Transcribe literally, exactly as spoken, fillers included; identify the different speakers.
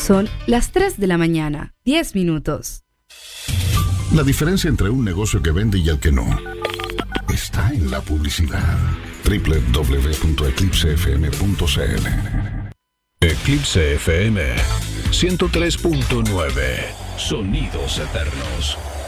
Speaker 1: Son las tres de la mañana, diez minutos.
Speaker 2: La diferencia entre un negocio que vende y el que no está en la publicidad. doble u doble u doble u punto eclipse f m punto c l. Eclipse F M ciento tres punto nueve. Sonidos eternos.